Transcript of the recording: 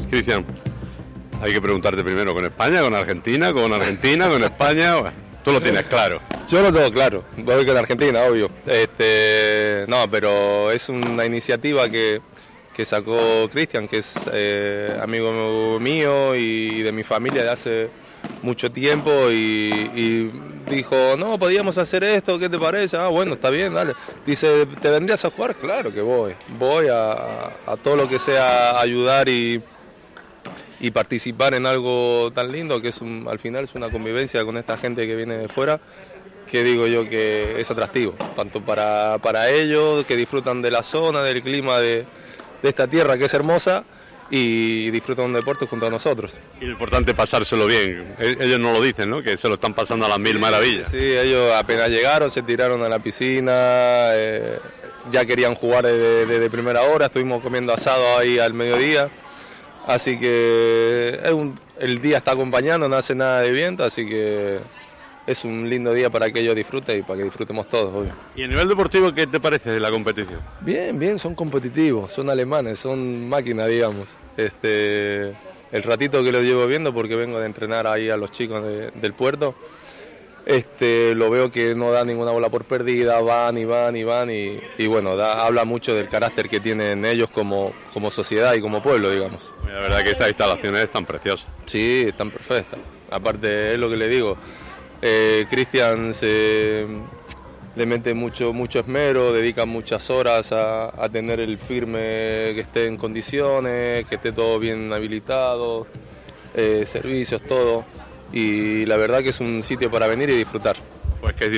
Cristian, hay que preguntarte primero, ¿con España, con Argentina, con España? Bueno, tú lo tienes claro. Yo lo tengo claro, voy con Argentina, obvio. No, pero es una iniciativa que sacó Cristian, que es amigo mío y de mi familia de hace mucho tiempo, y dijo, no, podíamos hacer esto, ¿qué te parece? Ah, bueno, está bien, dale. Dice, ¿te vendrías a jugar? Claro que voy a todo lo que sea ayudar y participar en algo tan lindo que al final es una convivencia con esta gente que viene de fuera, que digo yo que es atractivo, tanto para ellos, que disfrutan de la zona, del clima de esta tierra que es hermosa, y disfrutan un deporte junto a nosotros. Y lo importante es pasárselo bien. Ellos no lo dicen, ¿no? Que se lo están pasando a las mil maravillas. Sí, ellos apenas llegaron, se tiraron a la piscina, ya querían jugar desde primera hora, estuvimos comiendo asado ahí al mediodía, así que el día está acompañando, no hace nada de viento, así que es un lindo día para que ellos disfruten y para que disfrutemos todos, obvio. ¿Y a nivel deportivo qué te parece de la competición? Bien, son competitivos, son alemanes, son máquinas, digamos. El ratito que lo llevo viendo, porque vengo de entrenar ahí a los chicos del puerto, lo veo que no da ninguna bola por perdida, van y bueno, habla mucho del carácter que tienen ellos como sociedad y como pueblo, digamos. La verdad que estas instalaciones están preciosas. Sí, están perfectas. Aparte, es lo que le digo, Cristian le mete mucho esmero, dedica muchas horas a tener el firme, que esté en condiciones, que esté todo bien habilitado, servicios, todo. Y la verdad que es un sitio para venir y disfrutar. Pues que